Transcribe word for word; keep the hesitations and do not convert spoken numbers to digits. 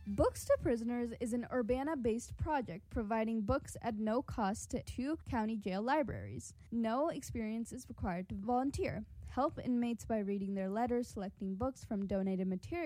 Books to Prisoners is an Urbana-based project providing books at no cost to two county jail libraries. No experience is required to volunteer. Help inmates by reading their letters, selecting books from donated material,